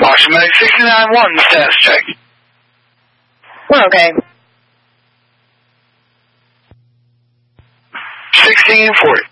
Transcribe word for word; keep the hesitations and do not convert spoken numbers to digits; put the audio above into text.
Washington Medic sixty-nine one, status check. We're okay. sixteen forty.